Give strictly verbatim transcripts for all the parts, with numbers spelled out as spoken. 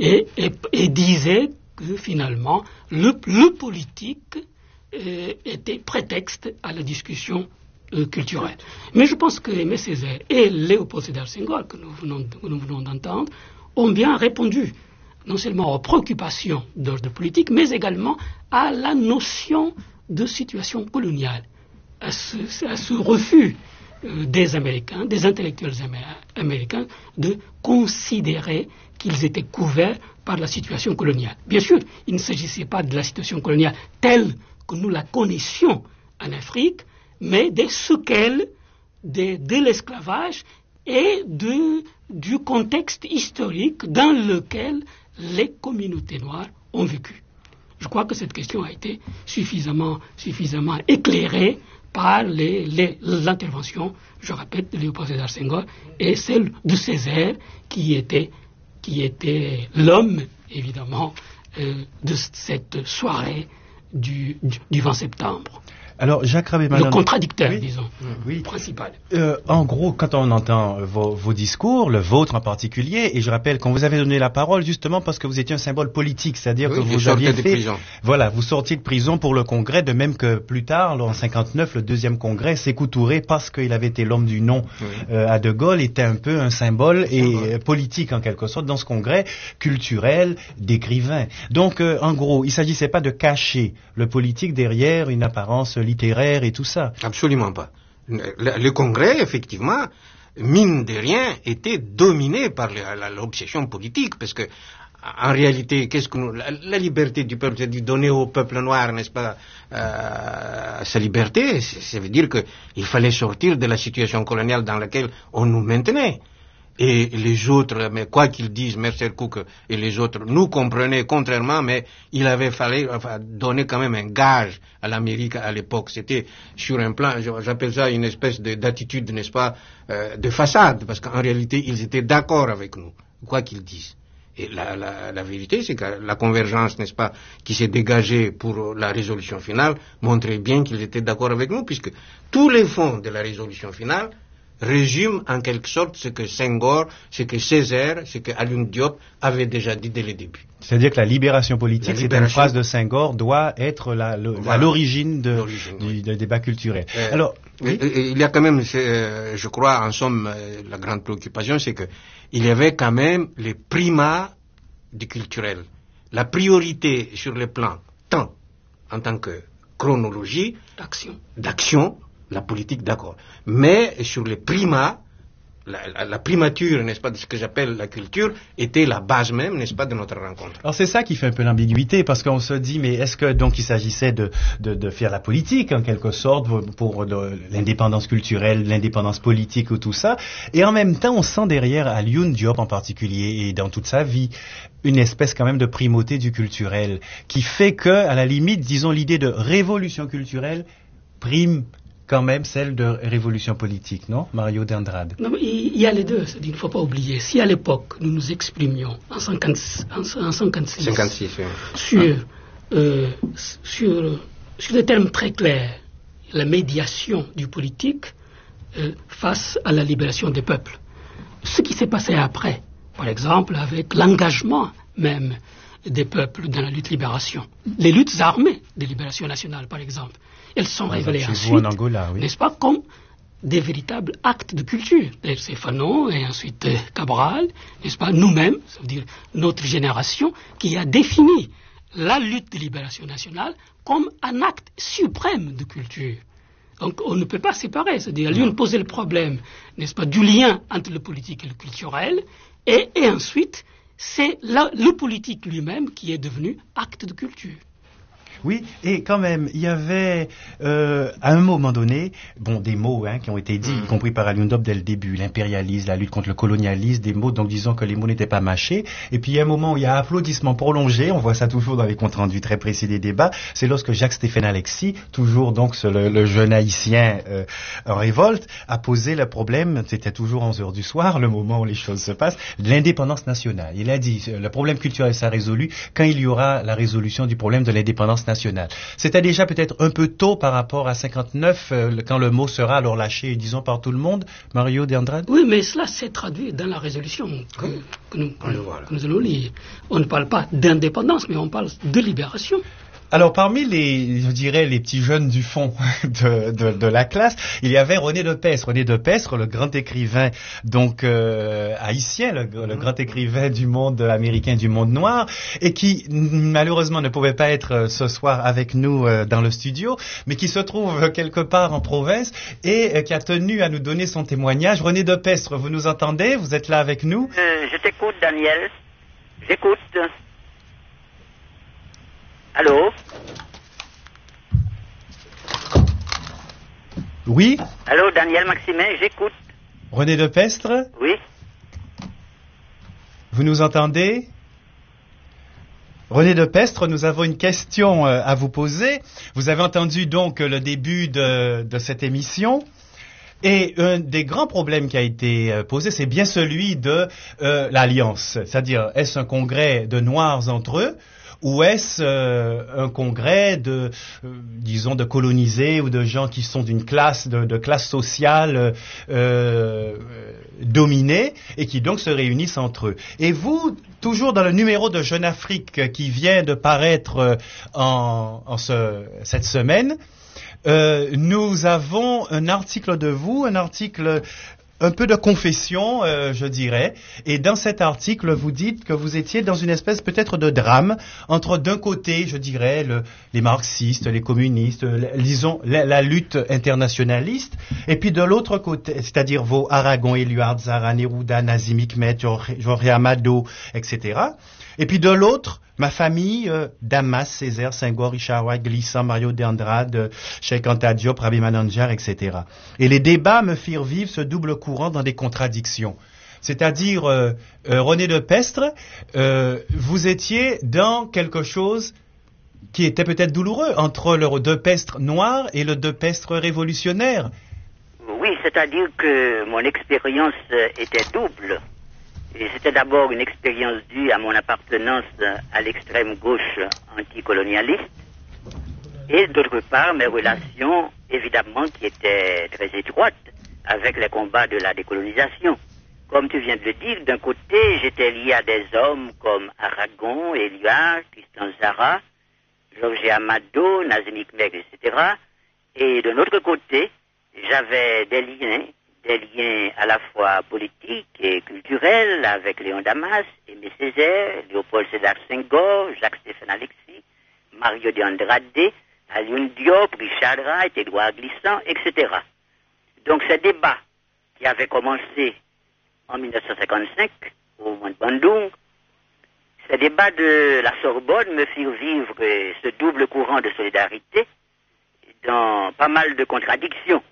et, et, et disait que finalement le, le politique euh, était prétexte à la discussion euh, culturelle. Mais je pense que Aimé Césaire et Léopold Sédar Senghor, que nous venons, que nous venons d'entendre, ont bien répondu non seulement aux préoccupations d'ordre politique, mais également à la notion de situation coloniale, à ce, à ce refus euh, des Américains, des intellectuels amé- américains, de considérer qu'ils étaient couverts par la situation coloniale. Bien sûr, il ne s'agissait pas de la situation coloniale telle que nous la connaissions en Afrique, mais des séquelles de, de l'esclavage et de, du contexte historique dans lequel les communautés noires ont vécu. Je crois que cette question a été suffisamment, suffisamment éclairée par les, les, l'intervention, je répète, de Léopold Sédar Senghor et celle de Césaire, qui était, qui était l'homme, évidemment, euh, de cette soirée du, du, du vingt septembre. Alors, Jacques Rabé-Malone, le contradicteur, oui, disons, oui. principal. Euh, en gros, quand on entend vos, vos discours, le vôtre en particulier, et je rappelle qu'on vous avait donné la parole justement parce que vous étiez un symbole politique, c'est-à-dire oui, que vous aviez fait, prison. voilà, vous sortiez de prison pour le Congrès, de même que plus tard, en cinquante-neuf, le deuxième Congrès, Sékou Touré, parce qu'il avait été l'homme du nom oui. euh, à De Gaulle, était un peu un symbole et euh, politique en quelque sorte dans ce Congrès culturel d'écrivains. Donc, euh, en gros, il s'agissait pas de cacher le politique derrière une apparence littéraire et tout ça. Absolument pas. Le, le Congrès, effectivement, mine de rien, était dominé par le, l'obsession politique, parce que, en réalité, qu'est-ce que nous, la, la liberté du peuple, c'est de donner au peuple noir, n'est-ce pas, euh, sa liberté, ça veut dire qu'il fallait sortir de la situation coloniale dans laquelle on nous maintenait. Et les autres, mais quoi qu'ils disent, Mercer Cook et les autres, nous comprenaient contrairement, mais il avait fallu enfin, donner quand même un gage à l'Amérique à l'époque. C'était sur un plan, j'appelle ça une espèce de, d'attitude, n'est-ce pas, euh, de façade, parce qu'en réalité, ils étaient d'accord avec nous, quoi qu'ils disent. Et la, la, la vérité, c'est que la convergence, n'est-ce pas, qui s'est dégagée pour la résolution finale, montrait bien qu'ils étaient d'accord avec nous, puisque tous les fonds de la résolution finale résume en quelque sorte ce que Senghor, ce que Césaire, ce que Alioune Diop avait déjà dit dès le début. C'est-à-dire que la libération politique, la libération... c'est une phrase de Senghor, doit être la, le, voilà. à l'origine, de, l'origine du, oui. du débat culturel. Euh, Alors, oui. il y a quand même, euh, je crois, en somme, euh, la grande préoccupation, c'est que il y avait quand même les primats du culturel, la priorité sur le plan tant en tant que chronologie, action, d'action. La politique, d'accord. Mais sur les primats, la, la, la primature, n'est-ce pas, de ce que j'appelle la culture, était la base même, n'est-ce pas, de notre rencontre. Alors c'est ça qui fait un peu l'ambiguïté, parce qu'on se dit, mais est-ce que donc il s'agissait de, de, de faire la politique, en quelque sorte, pour, pour de, l'indépendance culturelle, l'indépendance politique ou tout ça, et en même temps, on sent derrière Alioune Diop en particulier, et dans toute sa vie, une espèce quand même de primauté du culturel, qui fait que, à la limite, disons, l'idée de révolution culturelle prime quand même celle de révolution politique, non, Mario d'Andrade? Non, mais il y a les deux, c'est-à-dire, il ne faut pas oublier. Si à l'époque, nous nous exprimions en cinquante-six, en, en cinquante-six, cinquante-six oui. sur, ah. euh, sur, sur des termes très clairs, la médiation du politique euh, face à la libération des peuples. Ce qui s'est passé après, par exemple, avec l'engagement même des peuples dans la lutte libération, les luttes armées de libération nationale, par exemple, elles sont ouais, révélées ensuite, en Angola, oui. n'est-ce pas, comme des véritables actes de culture. C'est Fanon et ensuite euh, Cabral, n'est-ce pas, nous-mêmes, ça veut dire notre génération, qui a défini la lutte de libération nationale comme un acte suprême de culture. Donc on ne peut pas séparer, c'est-à-dire lui on posait le problème, n'est-ce pas, du lien entre le politique et le culturel, et, et ensuite c'est la, le politique lui-même qui est devenu acte de culture. Oui, et quand même, il y avait, euh, à un moment donné, bon, des mots hein, qui ont été dits, y compris par Alioune Diop dès le début, l'impérialisme, la lutte contre le colonialisme, des mots, donc disons que les mots n'étaient pas mâchés. Et puis il y a un moment où il y a applaudissements prolongés, on voit ça toujours dans les comptes rendus très précis des débats, c'est lorsque Jacques-Stéphane Alexis, toujours donc le, le jeune haïtien euh, en révolte, a posé le problème, c'était toujours onze heures du soir, le moment où les choses se passent, de l'indépendance nationale. Il a dit, le problème culturel sera résolu quand il y aura la résolution du problème de l'indépendance nationale. nationale. C'était déjà peut-être un peu tôt par rapport à cinquante-neuf, euh, quand le mot sera alors lâché, disons, par tout le monde. Mario de Andrade? Oui, mais cela s'est traduit dans la résolution que, que, nous, que, voilà. que nous allons lire. On ne parle pas d'indépendance, mais on parle de libération. Alors, parmi les, je dirais, les petits jeunes du fond de, de, de la classe, il y avait René de Pestre. René de Pestre, le grand écrivain, donc, euh, haïtien, le, le grand écrivain du monde américain, du monde noir, et qui, malheureusement, ne pouvait pas être euh, ce soir avec nous euh, dans le studio, mais qui se trouve quelque part en province et euh, qui a tenu à nous donner son témoignage. René de Pestre, vous nous entendez? Vous êtes là avec nous? Euh, je t'écoute, Daniel. J'écoute. Allô? Oui? Allô, Daniel Maximin, j'écoute. René de Pestre? Oui? Vous nous entendez? René de Pestre, nous avons une question euh, à vous poser. Vous avez entendu donc le début de, de cette émission. Et un des grands problèmes qui a été euh, posé, c'est bien celui de euh, l'alliance. C'est-à-dire, est-ce un congrès de Noirs entre eux? Ou est-ce euh, un congrès de, euh, disons, de colonisés ou de gens qui sont d'une classe, de, de classe sociale euh, dominée et qui donc se réunissent entre eux? Et vous, toujours dans le numéro de Jeune Afrique qui vient de paraître en, en ce, cette semaine, euh, nous avons un article de vous, un article un peu de confession, euh, je dirais. Et dans cet article, vous dites que vous étiez dans une espèce peut-être de drame entre, d'un côté, je dirais, le, les marxistes, les communistes, le, disons, la, la lutte internationaliste, et puis de l'autre côté, c'est-à-dire vos Aragon, Éluard, Zara, Neruda, Nazim Hikmet, Jorge Amado, et cetera. Et puis de l'autre, ma famille, euh, Damas, Césaire, Senghor, Richard White, Glissant, Mario de Andrade, euh, Cheikh Anta Diop, Rabi Mananjar, et cetera. Et les débats me firent vivre ce double courant dans des contradictions. C'est-à-dire, euh, euh, René de Pestre, euh, vous étiez dans quelque chose qui était peut-être douloureux entre le de Pestre noir et le de Pestre révolutionnaire. Oui, c'est-à-dire que mon expérience était double. Et c'était d'abord une expérience due à mon appartenance à l'extrême gauche anticolonialiste et d'autre part mes relations évidemment qui étaient très étroites avec les combats de la décolonisation. Comme tu viens de le dire, d'un côté j'étais lié à des hommes comme Aragon, Éluard, Tristan Tzara, Jorge Amado, Nazim Hikmet, et cetera. Et de l'autre côté, j'avais des liens des liens à la fois politiques et culturels avec Léon Damas, Aimé Césaire, Léopold Sédar Senghor, Jacques-Stéphane Alexis, Mario de Andrade, Alioune Diop, Richard Wright, Édouard Glissant, et cetera. Donc ces débats qui avaient commencé en mille neuf cent cinquante-cinq au Mont Bandung, ces débats de la Sorbonne me firent vivre ce double courant de solidarité dans pas mal de contradictions.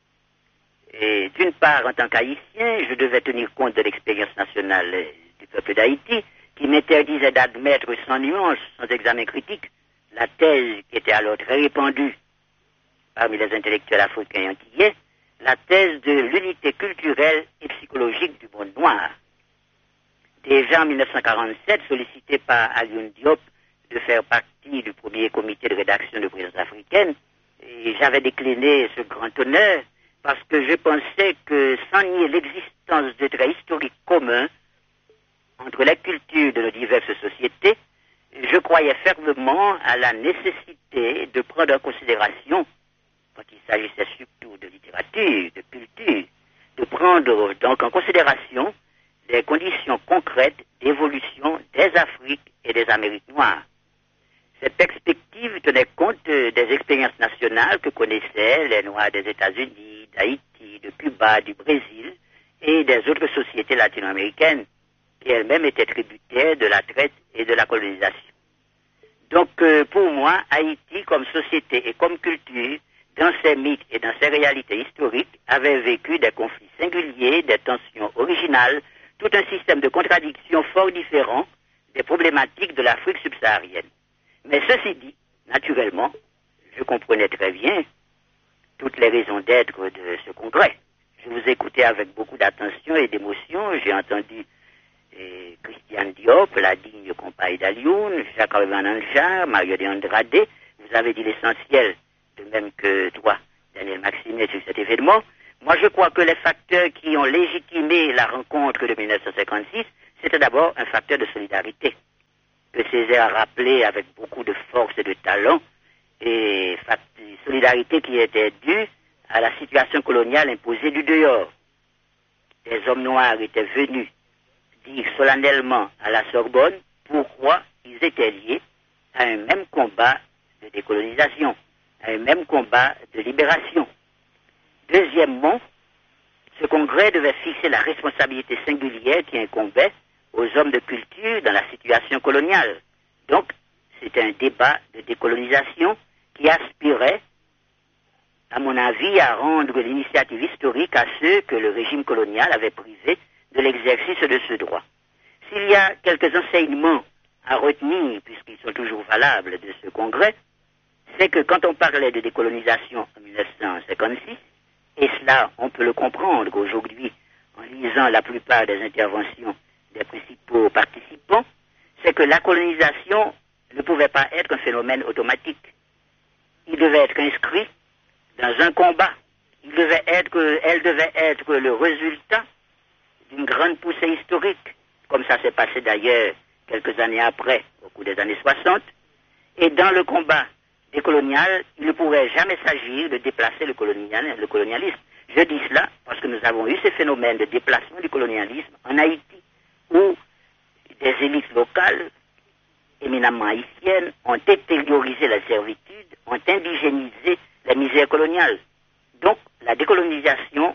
Et d'une part, en tant qu'haïtien, je devais tenir compte de l'expérience nationale du peuple d'Haïti, qui m'interdisait d'admettre sans nuance, sans examen critique, la thèse qui était alors très répandue parmi les intellectuels africains et antillais, la thèse de l'unité culturelle et psychologique du monde noir. Déjà en mille neuf cent quarante-sept, sollicité par Alioune Diop de faire partie du premier comité de rédaction de Présence africaine, et j'avais décliné ce grand honneur, parce que je pensais que sans nier l'existence de traits historiques communs entre les cultures de nos diverses sociétés, je croyais fermement à la nécessité de prendre en considération, quand il s'agissait surtout de littérature, de culture, de prendre donc en considération les conditions concrètes d'évolution des Afriques et des Amériques noires. Cette perspective tenait compte des expériences nationales que connaissaient les Noirs des États-Unis, d'Haïti, de Cuba, du Brésil et des autres sociétés latino-américaines qui elles-mêmes étaient tributaires de la traite et de la colonisation. Donc euh, pour moi, Haïti comme société et comme culture, dans ses mythes et dans ses réalités historiques, avait vécu des conflits singuliers, des tensions originales, tout un système de contradictions fort différents des problématiques de l'Afrique subsaharienne. Mais ceci dit, naturellement, je comprenais très bien toutes les raisons d'être de ce congrès. Je vous écoutais avec beaucoup d'attention et d'émotion. J'ai entendu eh, Christian Diop, la digne compagne d'Alioune, Jacques Mananjar, Mario de Andrade, vous avez dit l'essentiel, de même que toi, Daniel Maxinet, sur cet événement. Moi, je crois que les facteurs qui ont légitimé la rencontre de mille neuf cent cinquante-six, c'était d'abord un facteur de solidarité, que Césaire a rappelé avec beaucoup de force et de talent, et solidarité qui était due à la situation coloniale imposée du dehors. Des hommes noirs étaient venus dire solennellement à la Sorbonne pourquoi ils étaient liés à un même combat de décolonisation, à un même combat de libération. Deuxièmement, ce congrès devait fixer la responsabilité singulière qui incombait aux hommes de culture dans la situation coloniale. Donc, c'était un débat de décolonisation qui aspirait, à mon avis, à rendre l'initiative historique à ceux que le régime colonial avait privés de l'exercice de ce droit. S'il y a quelques enseignements à retenir, puisqu'ils sont toujours valables de ce congrès, c'est que quand on parlait de décolonisation en mille neuf cent cinquante-six, et cela, on peut le comprendre aujourd'hui en lisant la plupart des interventions des principaux participants, c'est que la colonisation ne pouvait pas être un phénomène automatique. Il devait être inscrit dans un combat. Il devait être, elle devait être le résultat d'une grande poussée historique, comme ça s'est passé d'ailleurs quelques années après, au cours des années soixante. Et dans le combat décolonial, il ne pourrait jamais s'agir de déplacer le, colonial, le colonialisme. Je dis cela parce que nous avons eu ces phénomènes de déplacement du colonialisme en Haïti, où des élites locales, éminemment haïtiennes, ont extériorisé la servitude, ont indigénisé la misère coloniale. Donc, la décolonisation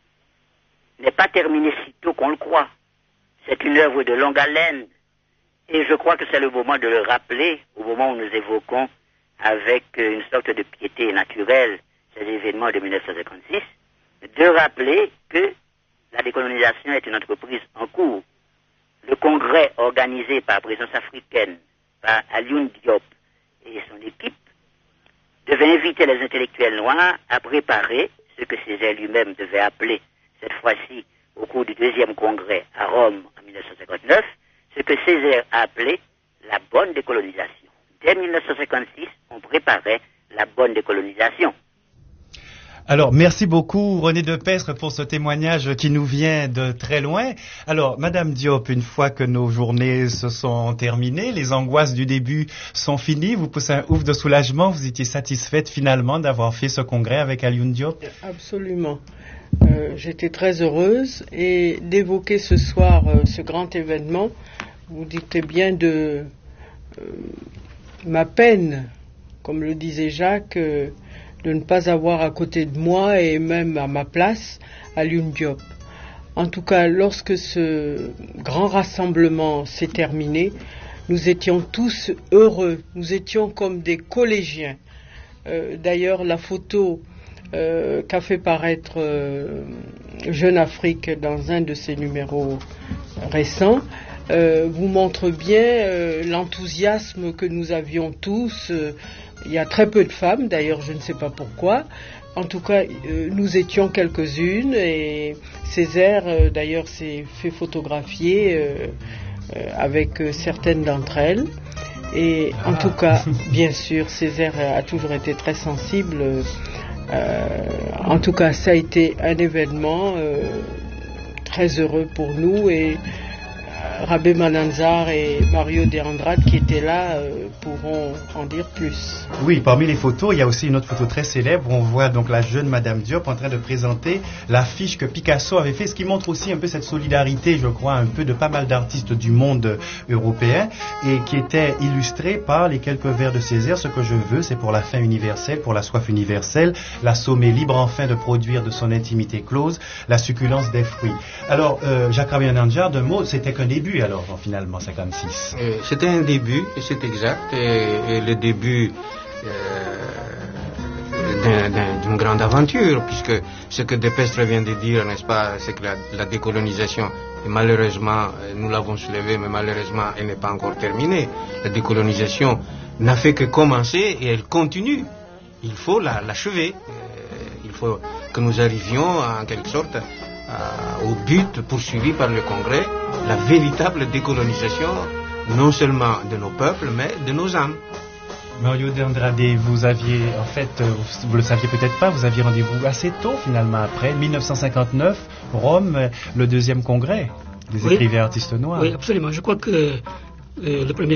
n'est pas terminée si tôt qu'on le croit. C'est une œuvre de longue haleine. Et je crois que c'est le moment de le rappeler, au moment où nous évoquons avec une sorte de piété naturelle ces événements de mille neuf cent cinquante-six, de rappeler que la décolonisation est une entreprise en cours. Le congrès organisé par la Présence africaine, par Alioune Diop et son équipe, devait inviter les intellectuels noirs à préparer ce que Césaire lui-même devait appeler, cette fois-ci, au cours du deuxième congrès à Rome en mille neuf cent cinquante-neuf, ce que Césaire a appelé la bonne décolonisation. Dès mille neuf cent cinquante-six, on préparait la bonne décolonisation. Alors, merci beaucoup René Depestre pour ce témoignage qui nous vient de très loin. Alors, Madame Diop, une fois que nos journées se sont terminées, les angoisses du début sont finies, vous poussez un ouf de soulagement, vous étiez satisfaite finalement d'avoir fait ce congrès avec Alioune Diop? Absolument. Euh, j'étais très heureuse et d'évoquer ce soir euh, ce grand événement. Vous dites bien de euh, ma peine, comme le disait Jacques, euh, de ne pas avoir à côté de moi et même à ma place Alioune Diop. En tout cas, lorsque ce grand rassemblement s'est terminé, nous étions tous heureux, nous étions comme des collégiens. Euh, d'ailleurs, la photo euh, qu'a fait paraître euh, Jeune Afrique dans un de ses numéros récents euh, vous montre bien euh, l'enthousiasme que nous avions tous. Euh, il y a très peu de femmes, d'ailleurs je ne sais pas pourquoi. En tout cas, euh, nous étions quelques-unes et Césaire, euh, d'ailleurs, s'est fait photographier euh, euh, avec euh, certaines d'entre elles. Et en ah. tout cas, bien sûr, Césaire a toujours été très sensible. Euh, en tout cas, ça a été un événement euh, très heureux pour nous et Rabé Mananzar et Mario de Andrade qui étaient là euh, pourront en dire plus. Oui, parmi les photos, il y a aussi une autre photo très célèbre où on voit donc la jeune Madame Diop en train de présenter l'affiche que Picasso avait fait, ce qui montre aussi un peu cette solidarité, je crois, un peu de pas mal d'artistes du monde européen et qui était illustrée par les quelques vers de Césaire. Ce que je veux, c'est pour la faim universelle, pour la soif universelle, la somme est libre enfin de produire de son intimité close la succulence des fruits. Alors, euh, Jacques Rabé Mananzar, d'un mot, c'était qu'un début. Alors, finalement, cinquante-six. Euh, c'était un début, c'est exact, et, et le début euh, d'un, d'une grande aventure, puisque ce que Depestre vient de dire, n'est-ce pas, c'est que la, la décolonisation, et malheureusement, nous l'avons soulevé, mais malheureusement, elle n'est pas encore terminée. La décolonisation n'a fait que commencer et elle continue. Il faut la, l'achever. Euh, il faut que nous arrivions, en quelque sorte, Euh, au but poursuivi par le Congrès, la véritable décolonisation, non seulement de nos peuples, mais de nos âmes. Mario de Andrade, vous aviez, en fait, euh, vous, vous le saviez peut-être pas, vous aviez rendez-vous assez tôt finalement après, mille neuf cent cinquante-neuf, Rome, euh, le deuxième congrès des Oui. écrivains artistes noirs. Oui, absolument. Je crois que euh, le premier